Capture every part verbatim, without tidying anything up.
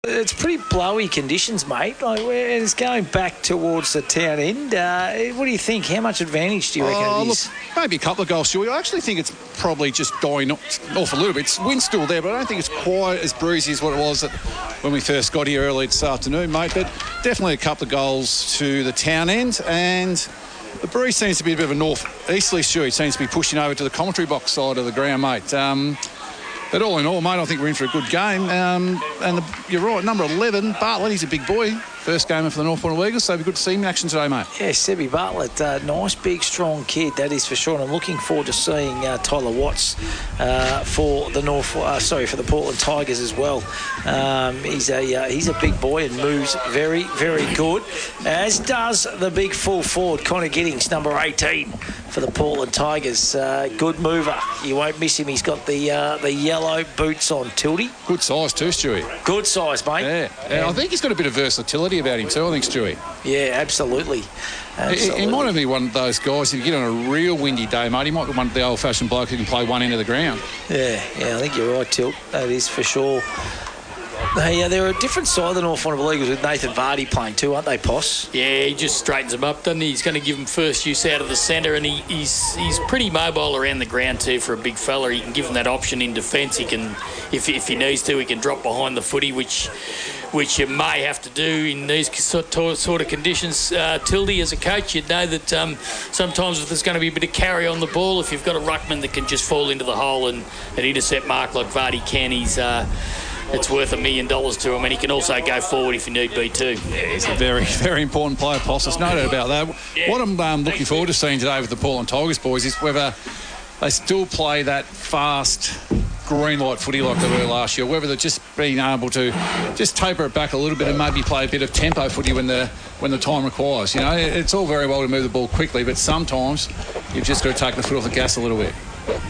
It's pretty blowy conditions, mate. Like, it's going back towards the town end. Uh, what do you think? How much advantage do you reckon oh, it is? Look, maybe a couple of goals, Stewie. I actually think it's probably just dying off a little bit. It's wind's still there, but I don't think it's quite as breezy as what it was at, when we first got here early this afternoon, mate. But definitely a couple of goals to the town end, and the breeze seems to be a bit of a north-easterly, Stewie. It seems to be pushing over to the commentary box side of the ground, mate. Um, But all in all, mate, I think we're in for a good game. Um, and the, you're right, number eleven, Bartlett, he's a big boy. First gamer for the North Warrnambool Eagles, so it'd be good to see him in action today, mate. Yeah, Sebi Bartlett, uh, nice, big, strong kid, that is for sure. And I'm looking forward to seeing uh, Tyler Watts uh, for the North, uh, sorry, for the Portland Tigers as well. Um, he's a uh, he's a big boy and moves very, very good, as does the big full forward, Connor Giddings, number eighteen for the Portland Tigers. Uh, good mover. You won't miss him. He's got the uh, the yellow boots on, Tildy. Good size too, Stewie. Good size, mate. Yeah, yeah. I think he's got a bit of versatility about him too, I think, Stewie. Yeah, absolutely. absolutely. He, he might be one of those guys, if you get on a real windy day, mate, he might be one of the old-fashioned bloke who can play one end of the ground. Yeah, yeah, I think you're right, Tilt. That is for sure. Hey, uh, they're a different side of the North Warrnambool Eagles with Nathan Vardy playing too, aren't they, Poss? Yeah, he just straightens them up, doesn't he? He's going to give him first use out of the centre, and he, he's he's pretty mobile around the ground too for a big fella. He can give him that option in defence. He can, if if he needs to, he can drop behind the footy, which which you may have to do in these sort of conditions. Uh, Tildy, as a coach, you'd know that um, sometimes if there's going to be a bit of carry on the ball, if you've got a ruckman that can just fall into the hole and, and intercept mark like Vardy can, he's... Uh, it's worth a million dollars to him, and he can also go forward if you need be too. Yeah, he's a very, very important player, Poss. There's no doubt about that. Yeah. What I'm um, looking forward to seeing today with the Portland Tigers boys is whether they still play that fast green light footy like they were last year, whether they're just being able to just taper it back a little bit and maybe play a bit of tempo footy when the when the time requires. You know, it's all very well to move the ball quickly, but sometimes you've just got to take the foot off the gas a little bit.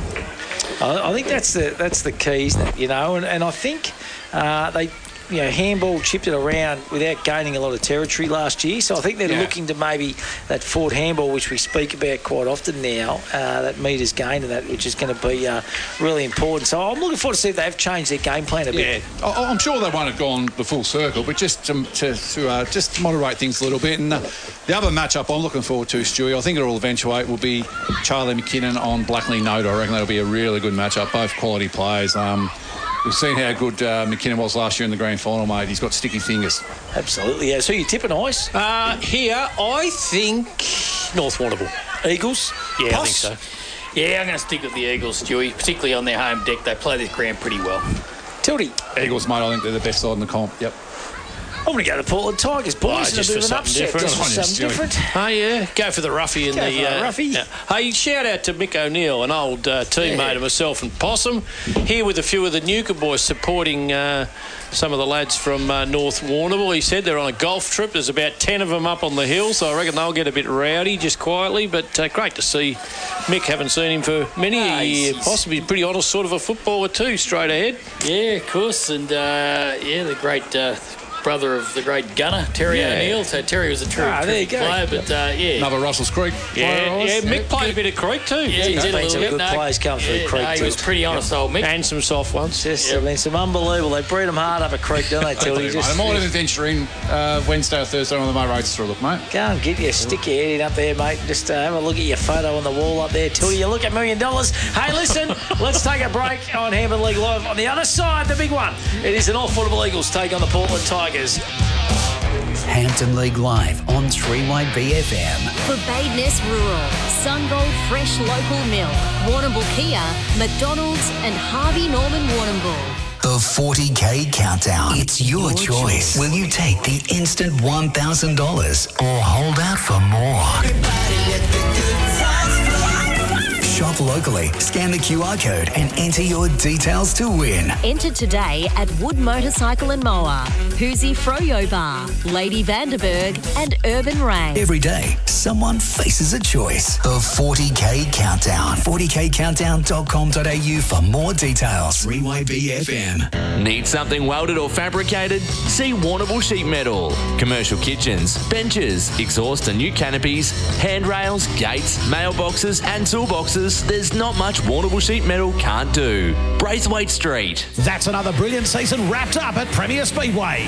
I think that's the that's the key, isn't it? You know, and, and I think uh, they, you know, handball chipped it around without gaining a lot of territory last year. So I think they're Yeah. looking to maybe that forward handball, which we speak about quite often now, uh, that metres gain and that, which is going to be uh, really important. So I'm looking forward to see if they've changed their game plan a bit. Yeah, I- I'm sure they won't have gone the full circle, but just to, to, to uh, just moderate things a little bit. And uh, the other matchup I'm looking forward to, Stewie, I think it'll eventuate, will be Charlie McKinnon on Blackley Noda. I reckon that'll be a really good matchup, both quality players. Um, we've seen how good uh, McKinnon was last year in the grand final, mate. He's got sticky fingers. Absolutely, yeah. So you tipping, Ice? Uh, here, I think North Warrnambool. Eagles? Yeah, Poss? I think so. Yeah, I'm going to stick with the Eagles, Stewie, particularly on their home deck. They play this ground pretty well. Tildy? Eagles, mate, I think they're the best side in the comp. Yep. I'm going to go to Portland Tigers, boys. Oh, and just a bit for of an something upset. different. Just for Good on you, something Stewie. different. Oh, yeah. Go for the roughie in Go the... for the uh, roughie. yeah. Hey, shout out to Mick O'Neill, an old uh, teammate Yeah. of myself and Possum, here with a few of the Nuka boys supporting uh, some of the lads from uh, North Warrnambool. He said they're on a golf trip. There's about ten of them up on the hill, so I reckon they'll get a bit rowdy just quietly, but uh, great to see Mick. Haven't seen him for many Ah, a year. he's- Possibly a pretty honest sort of a footballer too, straight ahead. Yeah, of course. And, uh, yeah, the great... Uh, brother of the great gunner, Terry Yeah. O'Neill. So Terry was a true Ah, there you terrific go. player, but uh, yeah. Another Russell's Creek Yeah, player, yeah. Oz. Mick played a bit of creek too. Yeah, he There's did a been little some bit. good No, players come through yeah, Creek no, he too. was pretty honest, old Mick. And some soft ones. Just, Yep. I mean, some unbelievable. They breed them hard up a creek, don't they, Tildy? Mate, Just I might have adventure in uh, Wednesday or Thursday on the Mo Roads for a look, mate. go and get your stick your head in up there, mate. Just uh, have a look at your photo on the wall up there, Tildy. You look at million dollars. Hey, listen, let's take a break on Hampton League Live. On the other side, the big one. It is the North Warrnambool Eagles take on the Portland Tigers. Hampton League Live on three Y B F M. For Badeness Rural, Sungold Fresh Local Milk, Warrnambool Kia, McDonald's and Harvey Norman Warrnambool. The forty K Countdown. It's your, choice. Will you take the instant one thousand dollars or hold out for more? Shop locally, scan the Q R code and enter your details to win. Enter today at Wood Motorcycle and Mower, Hoosie Froyo Bar, Lady Vanderberg and Urban Rain. Every day, someone faces a choice. The forty K Countdown. forty K countdown dot com dot a u for more details. three Y B F M. Need something welded or fabricated? See Warrnambool Sheet Metal. Commercial kitchens, benches, exhaust and new canopies, handrails, gates, mailboxes and toolboxes. There's not much Warrnambool Sheet Metal can't do. Braithwaite Street. That's another brilliant season wrapped up at Premier Speedway.